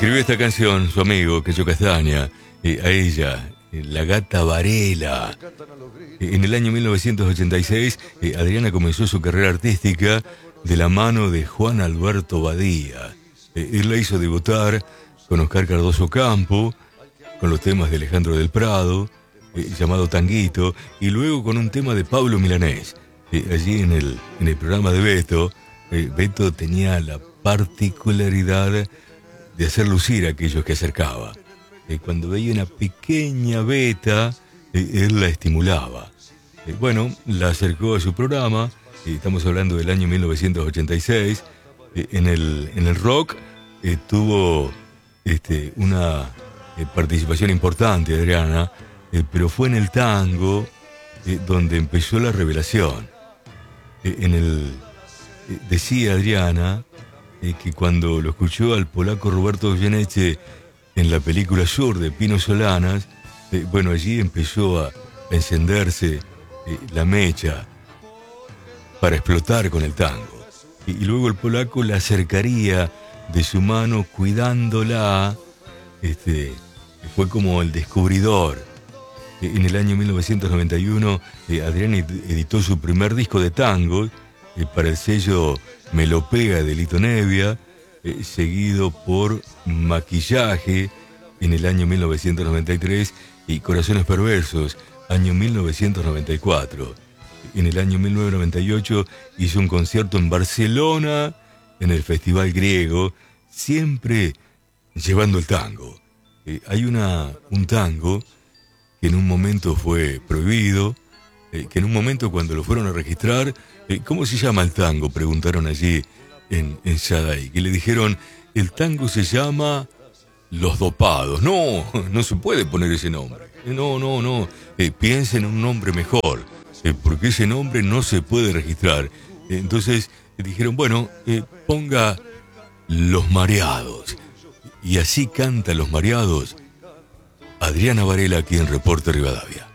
escribió esta canción su amigo Quecho Castaña, a ella, la gata Varela. En el año 1986, Adriana comenzó su carrera artística de la mano de Juan Alberto Badía. Él la hizo debutar con Oscar Cardoso Campo, con los temas de Alejandro del Prado, llamado Tanguito, y luego con un tema de Pablo Milanés. Allí en el programa de Beto, Beto tenía la particularidad de hacer lucir a aquellos que acercaba. Cuando veía una pequeña beta, él la estimulaba. Bueno, la acercó a su programa. Estamos hablando del año 1986. En el rock tuvo una participación importante, Adriana, pero fue en el tango donde empezó la revelación. Decía Adriana que cuando lo escuchó al polaco Roberto Goyeneche en la película Sur de Pino Solanas, bueno, allí empezó a encenderse la mecha para explotar con el tango. Y luego el polaco la acercaría de su mano cuidándola. Fue como el descubridor. En el año 1991, Adrián editó su primer disco de tango para el sello Melopea de Lito Nevia, seguido por Maquillaje en el año 1993 y Corazones Perversos, año 1994. En el año 1998 hizo un concierto en Barcelona, en el Festival Griego, siempre llevando el tango. Hay un tango que en un momento fue prohibido, que en un momento cuando lo fueron a registrar, ¿cómo se llama el tango?, preguntaron allí en Sadaic, y le dijeron, el tango se llama Los Dopados. No se puede poner ese nombre. No, piensa en un nombre mejor, porque ese nombre no se puede registrar. Entonces dijeron, bueno, ponga Los Mareados. Y así canta Los Mareados Adriana Varela aquí en Reporte Rivadavia.